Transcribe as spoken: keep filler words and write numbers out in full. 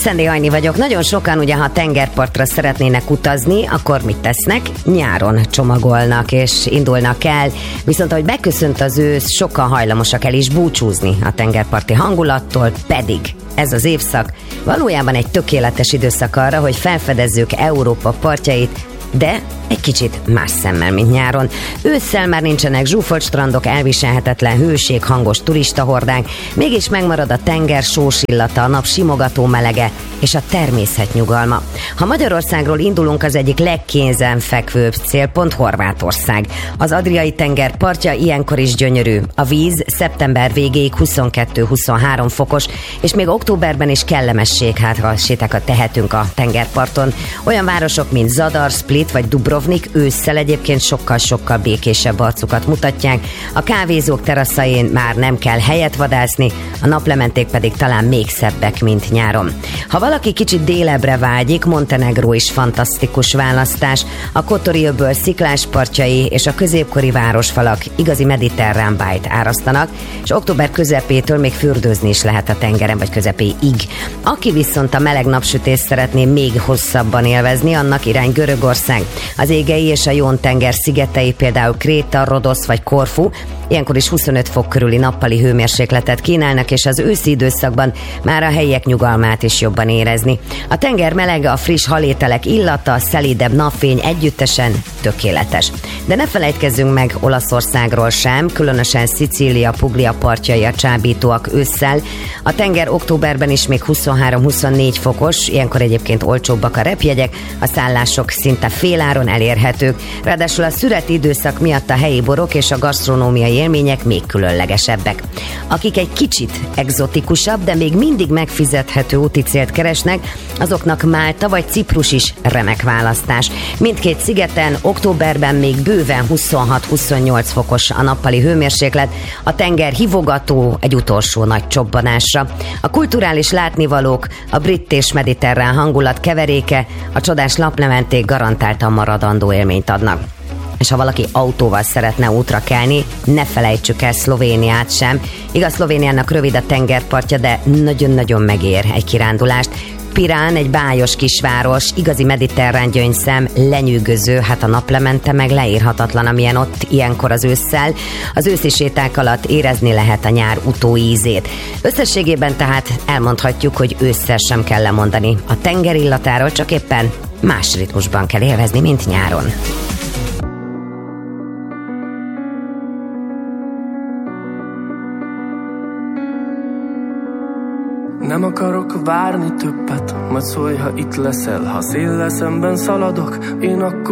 Szendi Ajni vagyok. Nagyon sokan ugye, ha tengerpartra szeretnének utazni, akkor mit tesznek? Nyáron csomagolnak és indulnak el. Viszont ahogy beköszönt az ősz, sokan hajlamosak el is búcsúzni a tengerparti hangulattól, pedig ez az évszak valójában egy tökéletes időszak arra, hogy felfedezzük Európa partjait, de egy kicsit más szemmel, mint nyáron. Ősszel már nincsenek zsúfolt strandok, elviselhetetlen hőség, hangos turistahordánk, mégis megmarad a tenger sós illata, a nap simogató melege és a természet nyugalma. Ha Magyarországról indulunk, az egyik legkézenfekvőbb célpont Horvátország. Az Adriai tenger partja ilyenkor is gyönyörű. A víz szeptember végéig huszonkettő-huszonhárom fokos, és még októberben is kellemesség, hát ha sétákat tehetünk a tengerparton. Olyan városok, mint Zadar, Split vagy Dubrovnik ősszel egyébként sokkal-sokkal békésebb arcukat mutatják. A kávézók teraszain már nem kell helyet vadászni, a naplementék pedig talán még szebbek, mint nyáron. Ha valaki kicsit délebbre vágyik, Montenegró is fantasztikus választás. A Kotori-öböl sziklás partjai és a középkori városfalak igazi mediterrán bájt árasztanak, és október közepétől még fürdőzni is lehet a tengeren, vagy közepéig. Aki viszont a meleg napsütést szeretné még hosszabban élvezni, annak irány Görögország. Az Égei és a Jón-tenger szigetei, például Kréta, Rodosz vagy Korfu, ilyenkor is huszonöt fok körüli nappali hőmérsékletet kínálnak, és az őszi időszakban már a helyiek nyugalmát is jobban érezni. A tenger melege, a friss halételek illata, a szelídebb napfény együttesen tökéletes. De ne felejtkezzünk meg Olaszországról sem, különösen Szicília, Puglia partjai a csábítóak ősszel. A tenger októberben is még huszonhárom-huszonnégy fokos, ilyenkor egyébként olcsóbbak a repjegyek, a szállások szinte féláron elérhetők, ráadásul a szüreti időszak miatt a helyi borok és a gasztronómiai élmények még különlegesebbek. Akik egy kicsit egzotikusabb, de még mindig megfizethető úti célt keresnek, azoknak Málta vagy Ciprus is remek választás. Mindkét szigeten októberben még bőven huszonhat-huszonnyolc fokos a nappali hőmérséklet, a tenger hívogató egy utolsó nagy csobbanásra. A kulturális látnivalók, a brit és mediterrán hangulat keveréke, a csodás naplementék garantáltan maradandó élményt adnak. És ha valaki autóval szeretne útra kelni, ne felejtsük el Szlovéniát sem. Igaz, Szlovéniának rövid a tengerpartja, de nagyon-nagyon megér egy kirándulást. Pirán egy bájos kisváros, igazi mediterrán gyöngyszem, lenyűgöző, hát a naplemente meg leírhatatlan, amilyen ott ilyenkor az ősszel. Az őszi séták alatt érezni lehet a nyár utóízét. Összességében tehát elmondhatjuk, hogy ősszel sem kell lemondani. A tenger illatáról csak éppen más ritmusban kell élvezni, mint nyáron. Nem akarok várni többet, majd szólj, ha itt leszel. Ha széllel szemben szaladok, én akkor